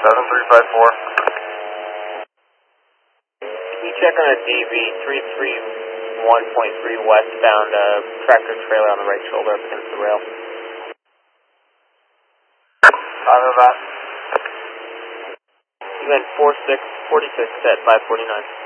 7354. Can you check on a DB 331.3 westbound tractor trailer on the right shoulder up against the rail? Over that. You went 46 at 549.